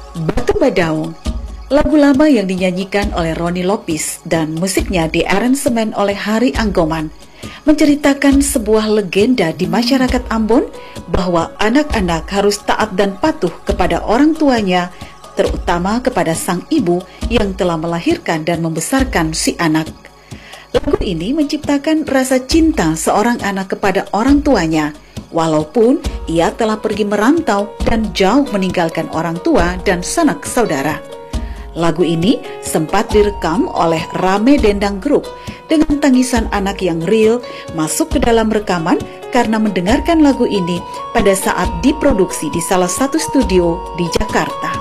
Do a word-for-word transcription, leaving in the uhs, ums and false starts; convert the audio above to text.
Batu Badaung, lagu lama yang dinyanyikan oleh Ronnie Lopis dan musiknya diaransemen oleh Hari Anggoman, menceritakan sebuah legenda di masyarakat Ambon bahwa anak-anak harus taat dan patuh kepada orang tuanya, terutama kepada sang ibu yang telah melahirkan dan membesarkan si anak. Lagu ini menciptakan rasa cinta seorang anak kepada orang tuanya, walaupun ia telah pergi merantau dan jauh meninggalkan orang tua dan sanak saudara. Lagu ini sempat direkam oleh Rame Dendang Group dengan tangisan anak yang real masuk ke dalam rekaman karena mendengarkan lagu ini pada saat diproduksi di salah satu studio di Jakarta.